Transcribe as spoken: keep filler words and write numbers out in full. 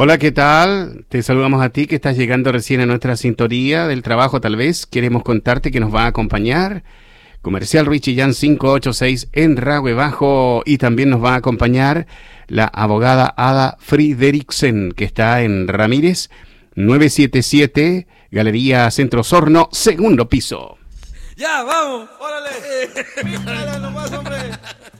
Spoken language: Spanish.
Hola, ¿qué tal? Te saludamos a ti que estás llegando recién a nuestra sintonía del trabajo, tal vez. Queremos contarte que nos va a acompañar Comercial Ruiz Chillán quinientos ochenta y seis en Rahue Bajo, y también nos va a acompañar la abogada Ada Frideriksen, que está en Ramírez novecientos setenta y siete, Galería Centro Sorno, segundo piso. ¡Ya, vamos! ¡Órale! ¡Píntala nomás, hombre!